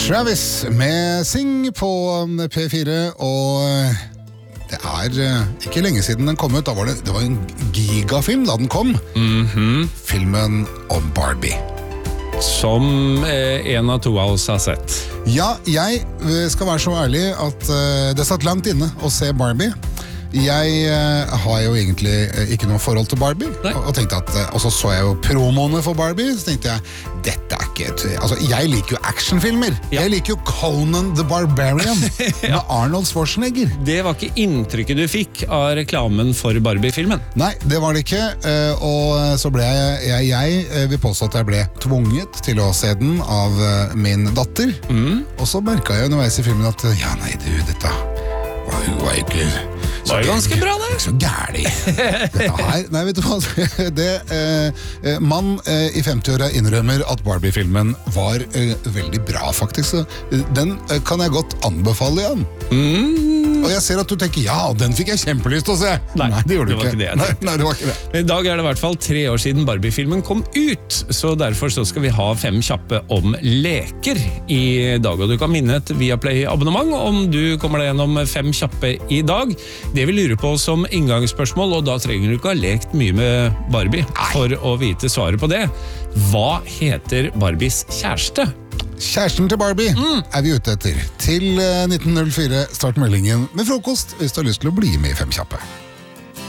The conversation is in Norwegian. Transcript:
Travis med Sing på P4, og det ikke lenge siden den kom ut. Det var en gigafilm da den kom. Filmen om Barbie. Som en av to av oss har sett. Ja, jeg skal være så ærlig at det satt langt inne å se Barbie. Jeg har jo egentlig ikke noe forhold til Barbie, og så jeg jo promoene for Barbie, så tenkte jeg, dette ikke altså jeg liker jo actionfilmer. Ja. Jeg liker jo Conan the Barbarian med Arnold Schwarzenegger. Det var ikke inntrykket du fikk av reklamen for Barbie-filmen? Nei, det var det ikke, og så ble jeg vil påstå at jeg ble tvunget til å se den av min datter, og så merket jeg underveis i filmen at dette var jo ikke det var jo ganske bra det. Så gærlig. Nei, vet du hva? Mann i 50-åra innrømmer at Barbie-filmen var veldig bra, faktisk. Så den kan jeg godt anbefale igjen. Og jeg ser at du tenker, den fikk jeg kjempelyst til å se. Nei, det gjorde du ikke. Nei, det var ikke det. I dag det i hvert fall 3 år siden Barbie-filmen kom ut, så derfor så skal vi ha 5 kjappe om leker i dag. Og du kan minne et Viaplay-abonnement om du kommer deg gjennom 5 kjappe i dag. Det vi lurer på som inngangsspørsmål, og da trenger du ikke ha lekt mye med Barbie for å vite svaret på det. Hva heter Barbies kjæreste? Kjæresten til Barbie vi ute etter. Til 1904 start meldingen med frokost hvis du har lyst til å bli med i 5 kjappe.